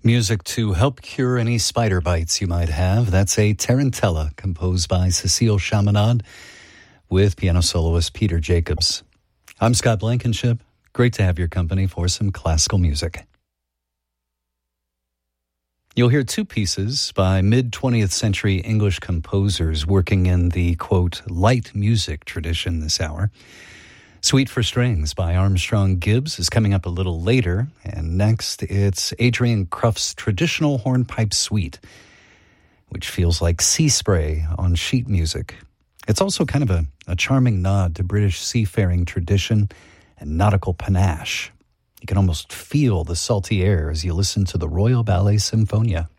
Music to help cure any spider bites you might have. That's a Tarantella composed by Cecile Chaminade with piano soloist Peter Jacobs. I'm Scott Blankenship. Great to have your company for some classical music. You'll hear two pieces by mid-20th century English composers working in the, quote, light music tradition this hour. Suite for Strings by Armstrong Gibbs is coming up a little later, and next it's Adrian Cruft's traditional hornpipe suite, which feels like sea spray on sheet music. It's also kind of a charming nod to British seafaring tradition and nautical panache. You can almost feel the salty air as you listen to the Royal Ballet Symphonia.